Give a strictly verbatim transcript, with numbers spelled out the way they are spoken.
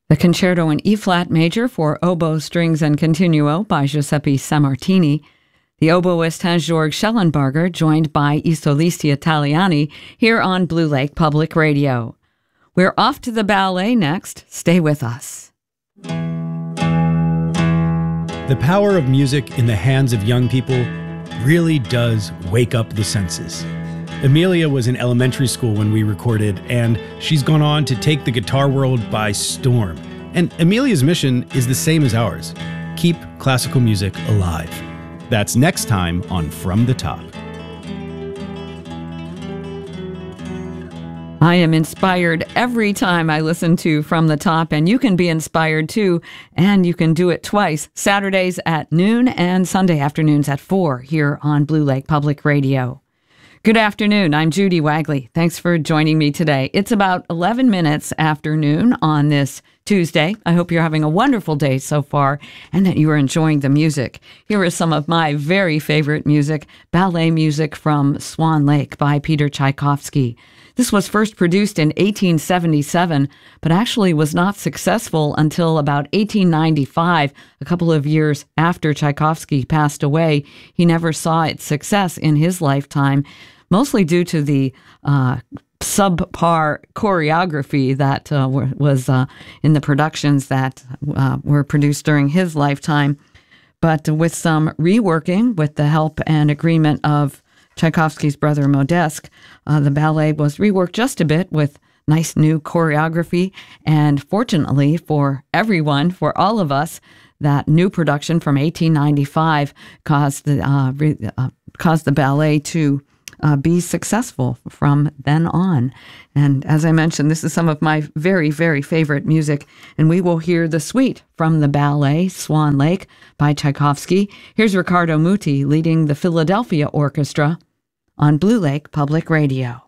The Concerto in E-flat major for oboe, strings, and continuo by Giuseppe Sammartini. The oboist Hans-Georg Schellenberger, joined by I Solisti Italiani, here on Blue Lake Public Radio. We're off to the ballet next. Stay with us. The power of music in the hands of young people really does wake up the senses. Amelia was in elementary school when we recorded, and she's gone on to take the guitar world by storm. And Amelia's mission is the same as ours: keep classical music alive. That's next time on From the Top. I am inspired every time I listen to From the Top, and you can be inspired too, and you can do it twice, Saturdays at noon and Sunday afternoons at four here on Blue Lake Public Radio. Good afternoon. I'm Judy Wagley. Thanks for joining me today. It's about eleven minutes after noon on this Tuesday. I hope you're having a wonderful day so far and that you are enjoying the music. Here is some of my very favorite music, ballet music from Swan Lake by Peter Tchaikovsky. This was first produced in eighteen seventy-seven, but actually was not successful until about eighteen ninety-five, a couple of years after Tchaikovsky passed away. He never saw its success in his lifetime, mostly due to the uh, subpar choreography that uh, was uh, in the productions that uh, were produced during his lifetime. But with some reworking, with the help and agreement of Tchaikovsky's brother Modest, uh, the ballet was reworked just a bit with nice new choreography. And fortunately for everyone, for all of us, that new production from eighteen ninety-five caused the uh, re, uh, caused the ballet to uh, be successful from then on. And as I mentioned, this is some of my very, very favorite music. And we will hear the suite from the ballet Swan Lake by Tchaikovsky. Here's Riccardo Muti leading the Philadelphia Orchestra on Blue Lake Public Radio.